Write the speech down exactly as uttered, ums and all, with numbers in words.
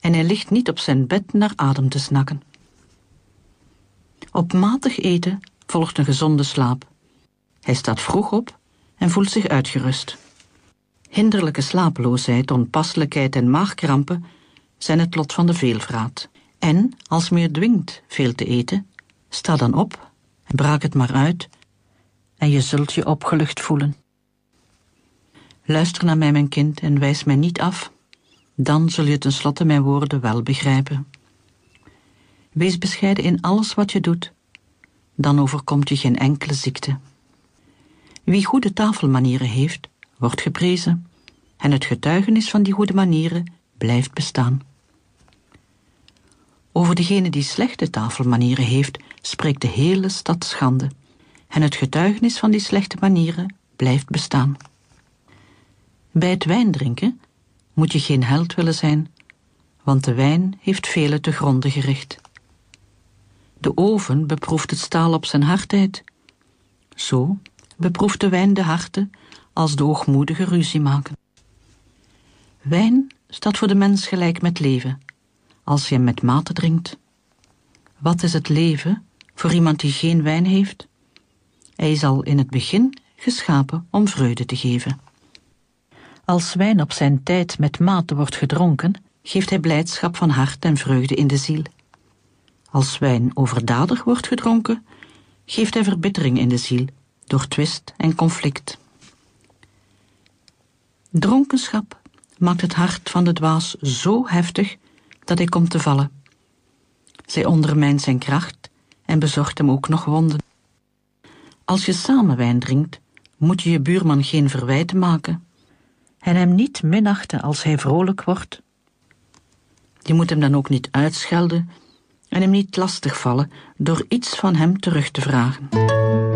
en hij ligt niet op zijn bed naar adem te snakken. Op matig eten volgt een gezonde slaap. Hij staat vroeg op en voelt zich uitgerust. Hinderlijke slapeloosheid, onpasselijkheid en maagkrampen zijn het lot van de veelvraat. En als men je dwingt veel te eten, sta dan op en braak het maar uit en je zult je opgelucht voelen. Luister naar mij, mijn kind, en wijs mij niet af, dan zul je tenslotte mijn woorden wel begrijpen. Wees bescheiden in alles wat je doet, dan overkomt je geen enkele ziekte. Wie goede tafelmanieren heeft, wordt geprezen, en het getuigenis van die goede manieren blijft bestaan. Over degene die slechte tafelmanieren heeft, spreekt de hele stad schande, en het getuigenis van die slechte manieren blijft bestaan. Bij het wijndrinken moet je geen held willen zijn, want de wijn heeft velen te gronde gericht. De oven beproeft het staal op zijn hardheid. Zo beproeft de wijn de harten als de hoogmoedige ruzie maken. Wijn staat voor de mens gelijk met leven, als je hem met mate drinkt. Wat is het leven voor iemand die geen wijn heeft? Hij is al in het begin geschapen om vreugde te geven. Als wijn op zijn tijd met mate wordt gedronken, geeft hij blijdschap van hart en vreugde in de ziel. Als wijn overdadig wordt gedronken, geeft hij verbittering in de ziel, door twist en conflict. Dronkenschap maakt het hart van de dwaas zo heftig dat hij komt te vallen. Zij ondermijnt zijn kracht en bezorgt hem ook nog wonden. Als je samen wijn drinkt, moet je je buurman geen verwijten maken en hem niet minachten als hij vrolijk wordt. Je moet hem dan ook niet uitschelden en hem niet lastigvallen door iets van hem terug te vragen.